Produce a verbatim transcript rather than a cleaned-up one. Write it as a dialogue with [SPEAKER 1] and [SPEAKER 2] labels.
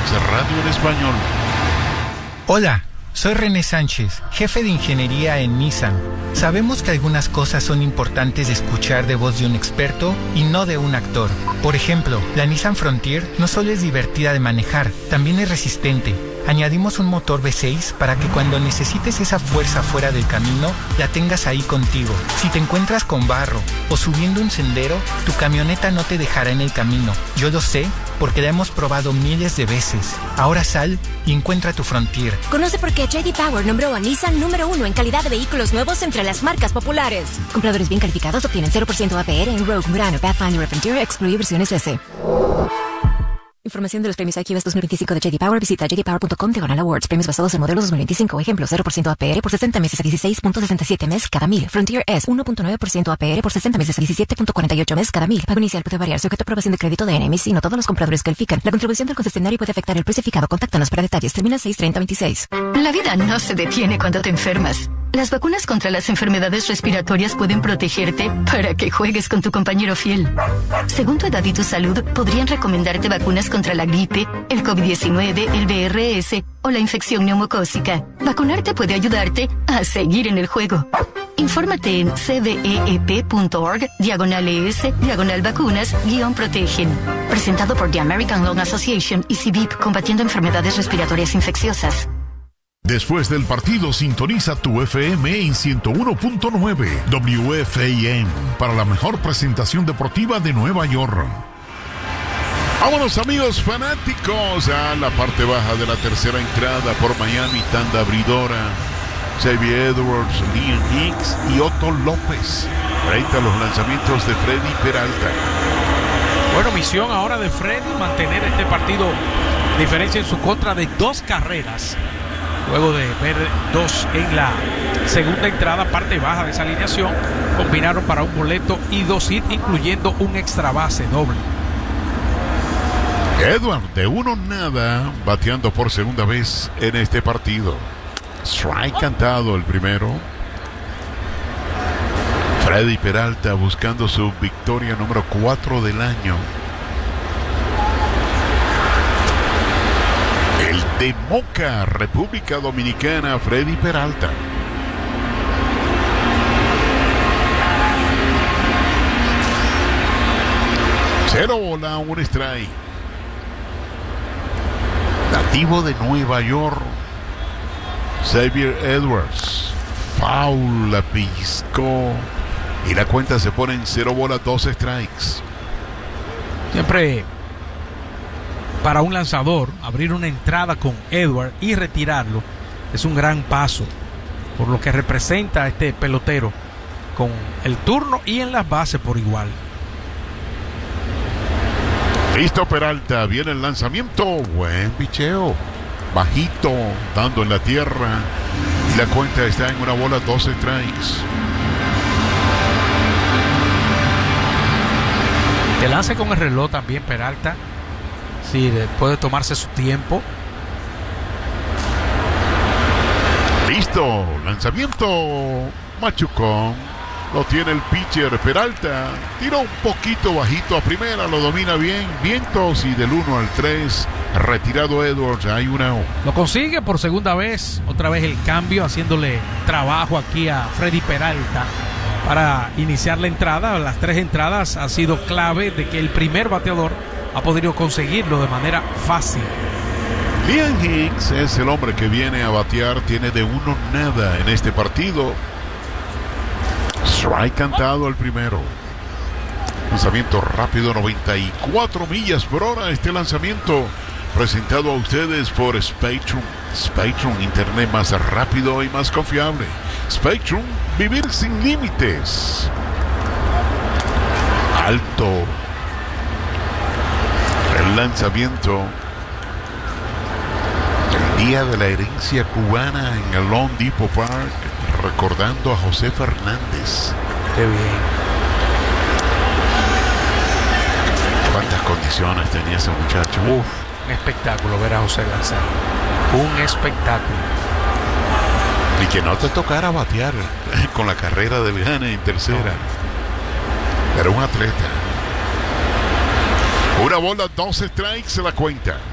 [SPEAKER 1] Radio en español.
[SPEAKER 2] Hola, soy René Sánchez, jefe de ingeniería en Nissan. Sabemos que algunas cosas son importantes de escuchar de voz de un experto y no de un actor. Por ejemplo, la Nissan Frontier no solo es divertida de manejar, también es resistente. Añadimos un motor V seis para que cuando necesites esa fuerza fuera del camino, la tengas ahí contigo. Si te encuentras con barro o subiendo un sendero, tu camioneta no te dejará en el camino. Yo lo sé porque la hemos probado miles de veces. Ahora sal y encuentra tu Frontier.
[SPEAKER 3] Conoce por qué J D Power nombró a Nissan número uno en calidad de vehículos nuevos entre las marcas populares. Compradores bien calificados obtienen cero por ciento A P R en Rogue, Murano, Pathfinder y Frontier, excluye versiones S. Información de los premios I Q S dos mil veinticinco de J D Power. Visita j d power punto com diagonal awards. Premios basados en modelos dos mil veinticinco. Ejemplo, cero por ciento A P R por sesenta meses a dieciséis punto sesenta y siete mes cada mil. Frontier S, uno punto nueve por ciento A P R por sesenta meses a diecisiete punto cuarenta y ocho mes cada mil. Pago inicial puede variar sujeto a aprobación de crédito de N M S y no todos los compradores califican. La contribución del concesionario puede afectar el precio fijado. Contáctanos para detalles. Termina seis treinta veintiséis.
[SPEAKER 4] La vida no se detiene cuando te enfermas. Las vacunas contra las enfermedades respiratorias pueden protegerte para que juegues con tu compañero fiel. Según tu edad y tu salud, podrían recomendarte vacunas contra la gripe, el COVID diecinueve, el V R S o la infección neumocócica. Vacunarte puede ayudarte a seguir en el juego. Infórmate en c d e e p punto org, diagonal es, diagonal vacunas, guión protegen. Presentado por The American Lung Association y C B I P, combatiendo enfermedades respiratorias infecciosas.
[SPEAKER 1] Después del partido, sintoniza tu F M en ciento uno punto nueve W F A M para la mejor presentación deportiva de Nueva York. Vámonos, amigos fanáticos, a la parte baja de la tercera entrada por Miami, tanda abridora. Xavier Edwards, Liam Hicks y Otto López frente a los lanzamientos de Freddy Peralta.
[SPEAKER 5] Bueno, misión ahora de Freddy, mantener este partido, diferencia en su contra de dos carreras. Luego de ver dos en la segunda entrada, parte baja de esa alineación, combinaron para un boleto y dos hits, incluyendo un extra base doble.
[SPEAKER 1] Edward, de uno nada, bateando por segunda vez en este partido. Strike cantado el primero. Freddy Peralta buscando su victoria número cuatro del año. El de Moca, República Dominicana, Freddy Peralta. Cero bola, un strike. Nativo de Nueva York, Xavier Edwards. Foul, la piscó. Y la cuenta se pone en cero bola, dos strikes.
[SPEAKER 5] Siempre para un lanzador, abrir una entrada con Edward y retirarlo es un gran paso, por lo que representa a este pelotero con el turno y en las bases por igual.
[SPEAKER 1] Listo Peralta, viene el lanzamiento, buen picheo, bajito, dando en la tierra, y la cuenta está en una bola, dos strikes.
[SPEAKER 5] Que lance con el reloj también Peralta. Sí, puede tomarse su tiempo.
[SPEAKER 1] Listo, lanzamiento, machucón, lo tiene el pitcher Peralta, tiró un poquito bajito a primera, lo domina bien, vientos y del uno al tres, retirado Edwards, hay una O.
[SPEAKER 5] Lo consigue por segunda vez, otra vez el cambio, haciéndole trabajo aquí a Freddy Peralta para iniciar la entrada. Las tres entradas ha sido clave de que el primer bateador ha podido conseguirlo de manera fácil.
[SPEAKER 1] Liam Hicks es el hombre que viene a batear, tiene de uno nada en este partido. Strike cantado el primero. Lanzamiento rápido, noventa y cuatro millas por hora. Este lanzamiento presentado a ustedes por Spectrum. Spectrum, internet más rápido y más confiable. Spectrum, vivir sin límites. Alto. El lanzamiento. El día de la herencia cubana en el Lone Depot Park, recordando a José Fernández.
[SPEAKER 5] Qué bien.
[SPEAKER 1] ¿Cuántas condiciones tenía ese muchacho?
[SPEAKER 5] Uf, un espectáculo ver a José lanzar. Un espectáculo.
[SPEAKER 1] Y que no te tocara batear con la carrera de Viana en tercera. No. Era un atleta. Una bola, dos strikes, se la cuenta.